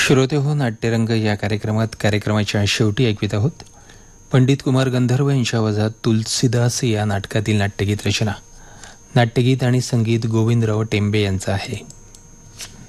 श्रोते हो, नाट्यरंग या कार्यक्रमाच्या शेवटी ऐकवित आहोत पंडित कुमार गंधर्व यांच्या आवाजात तुलसीदास या नाटकातील नाट्यगीत रचना. नाट्यगीत आणि संगीत गोविंदराव टेंबे यांचं आहे.